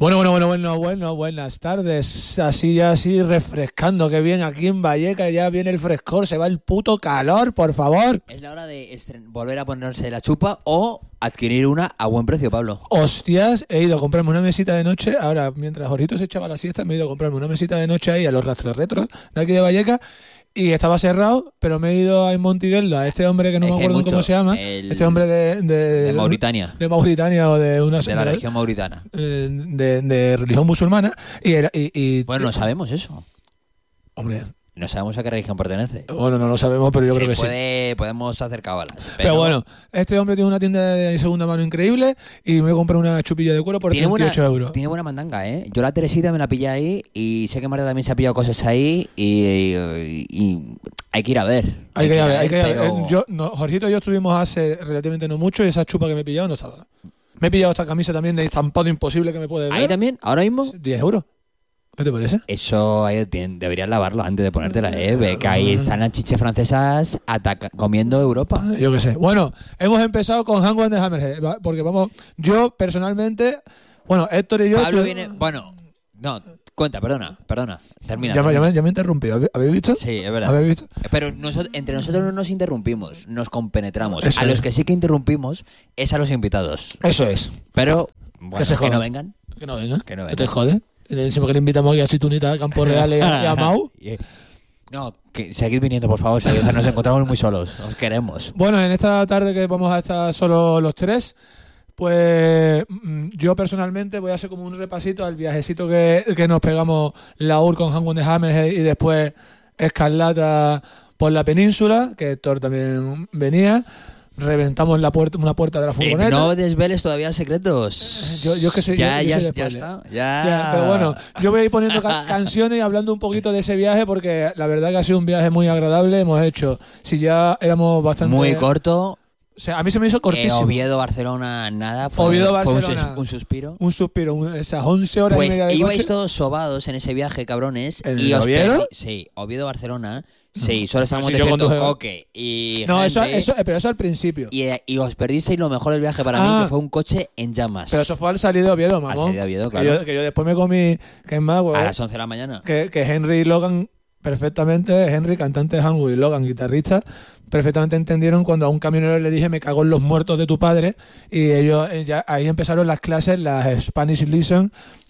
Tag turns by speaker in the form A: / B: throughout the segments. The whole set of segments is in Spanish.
A: Buenas tardes. Así refrescando, que bien aquí en Vallecas, ya viene el frescor, se va el puto calor, por favor.
B: Es la hora de volver a ponerse la chupa o adquirir una a buen precio, Pablo.
A: Hostias, he ido a comprarme una mesita de noche, ahora mientras Jorgito se echaba la siesta, me he ido a comprarme una mesita de noche ahí a los rastros retros de aquí de Vallecas. Y estaba cerrado, pero me he ido a Montigueldo, a este hombre que no me acuerdo cómo se llama. Este hombre de
B: Mauritania.
A: De Mauritania o de una...
B: De la región mauritana.
A: De religión musulmana.
B: Bueno, no sabemos eso.
A: Hombre...
B: No sabemos a qué religión pertenece.
A: Bueno, no lo sabemos, pero yo creo que sí.
B: Podemos hacer cábalas.
A: Pero bueno, este hombre tiene una tienda de segunda mano increíble y me compré una chupilla de cuero por 38 euros.
B: Tiene buena mandanga, ¿eh? Yo la Teresita me la pillé ahí y sé que Marta también se ha pillado cosas ahí y hay que ir a ver.
A: Hay que ir a ver. Pero... Jorgito y yo estuvimos hace relativamente no mucho y esa chupa que me he pillado no estaba. Me he pillado esta camisa también de estampado imposible que me puedes ver.
B: ¿Ahí también? ¿Ahora mismo?
A: 10 euros. ¿Qué te parece?
B: Eso deberías lavarlo antes de ponértela, Ve que ahí están las chiches francesas comiendo Europa.
A: Yo qué sé. Bueno, hemos empezado con Hang on the Hammerhead, porque vamos, yo personalmente, bueno, Héctor y yo...
B: Pablo viene... Bueno, no, cuenta, perdona, termina.
A: Ya me he interrumpido, ¿habéis visto?
B: Sí, es verdad.
A: ¿Habéis visto?
B: Pero entre nosotros no nos interrumpimos, nos compenetramos.
A: Eso
B: a los que sí que interrumpimos es a los invitados.
A: Eso es.
B: Pero, bueno,
A: que
B: no vengan.
A: Que no vengan. Que te jode. Encima que le invitamos aquí a Situnita, a Campo Real y a Mau.
B: No, que seguid viniendo, por favor. Nos encontramos muy solos. Os queremos.
A: Bueno, en esta tarde que vamos a estar solo los tres, pues yo personalmente voy a hacer como un repasito al viajecito que nos pegamos la UR con Hang on the Hammerhead y después Escarlata por la península, que Héctor también venía. Reventamos una puerta de la furgoneta.
B: No desveles todavía secretos.
A: Yo es que soy...
B: Ya
A: está. Pero bueno, yo voy a ir poniendo canciones y hablando un poquito de ese viaje porque la verdad que ha sido un viaje muy agradable. Hemos hecho... Si ya éramos bastante...
B: Muy corto.
A: O sea, a mí se me hizo cortísimo.
B: Oviedo-Barcelona, nada. Fue un suspiro.
A: Un suspiro. Esas 11 horas y media de
B: ibais
A: coche.
B: todos sobados en ese viaje, cabrones.
A: ¿En Oviedo?
B: Sí, Oviedo-Barcelona. Sí, solo estábamos despiertos Coque y
A: no,
B: Henry,
A: pero eso al principio.
B: Y os perdisteis lo mejor del viaje para mí, que fue un coche en llamas.
A: Pero eso fue al salir de Oviedo, mamón.
B: Al salir de Oviedo, claro.
A: Que yo después me comí... ¿Qué es más, güey?
B: A las 11 de la mañana.
A: Que Henry y Logan perfectamente... Henry, cantante de Hangul, y Logan, guitarrista... perfectamente entendieron cuando a un camionero le dije me cago en los muertos de tu padre y ellos ya ahí empezaron las clases, las Spanish Lessons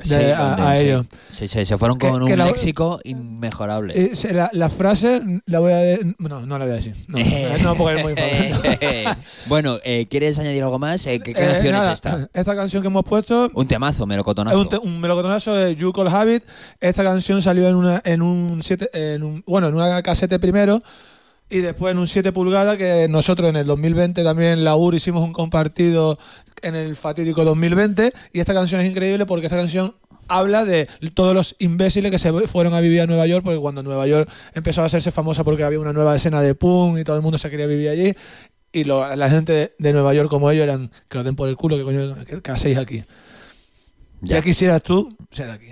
A: a ellos.
B: Sí, se fueron con un léxico inmejorable.
A: La frase la voy a no la voy a decir. No porque es muy fácil.
B: Bueno, ¿quieres añadir algo más? ¿Qué canción es esta?
A: Esta canción que hemos puesto...
B: Un temazo, melocotonazo.
A: Un melocotonazo de You Call Habit. Esta canción salió en una casete primero. Y después en un 7 pulgadas que nosotros en el 2020 también la UR hicimos un compartido en el fatídico 2020 y esta canción es increíble porque esta canción habla de todos los imbéciles que se fueron a vivir a Nueva York porque cuando Nueva York empezó a hacerse famosa porque había una nueva escena de punk y todo el mundo se quería vivir allí y la gente de Nueva York como ellos eran que os den por el culo, que coño que hacéis aquí. Ya quisieras tú ser de aquí.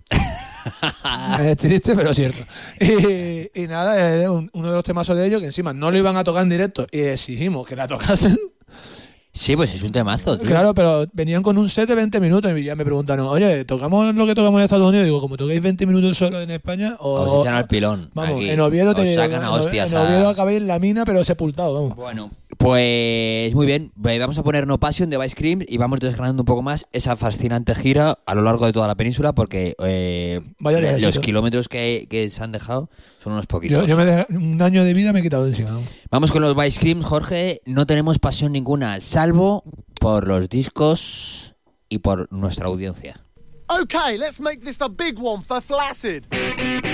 A: Es triste pero cierto y nada, es uno de los temazos de ellos que encima no lo iban a tocar en directo y exigimos que la tocasen.
B: Sí, pues es un temazo, tío.
A: Claro, pero venían con un set de 20 minutos y ya me preguntaron, oye, ¿tocamos lo que tocamos en Estados Unidos? Digo, como toquéis 20 minutos solo en España
B: os echan al pilón.
A: Vamos,
B: aquí.
A: en Oviedo
B: sacan a hostias.
A: En Oviedo acabéis en la mina pero sepultado, vamos.
B: Bueno, pues muy bien, vamos a poner No Passion de Vice Cream y vamos desgranando un poco más esa fascinante gira a lo largo de toda la península porque los kilómetros que se han dejado son unos poquitos.
A: Yo un año de vida me he quitado de encima.
B: Vamos con los Vice Cream, Jorge. No tenemos pasión ninguna, salvo por los discos y por nuestra audiencia.
C: Okay, let's make this a big one for Flaccid.